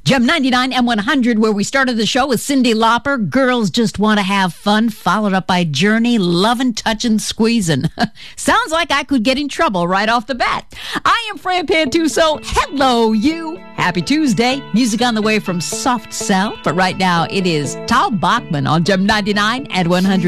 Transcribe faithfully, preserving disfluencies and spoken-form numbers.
Gem ninety-nine and one hundred, where we started the show with Cyndi Lauper, Girls Just Want to Have Fun, followed up by Journey, Lovin', Touchin', Squeezin'. Sounds like I could get in trouble right off the bat. I am Fran Pantuso. Hello, you. Happy Tuesday. Music on the way from Soft Cell, but right now it is Tal Bachman on Gem ninety-nine and one hundred.